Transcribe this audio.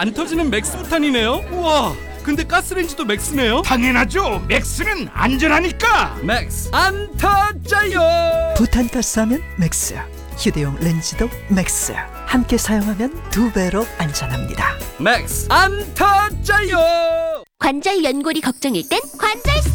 안 터지는 맥스부탄이네요. 우와, 근데 가스레인지도 맥스네요. 당연하죠. 맥스는 안전하니까. 맥스 안 터져요. 부탄가스하면 맥스, 휴대용 렌즈도 맥스. 함께 사용하면 2배로 안전합니다. 맥스 안 터져요. 관절 연골이 걱정일 땐 관절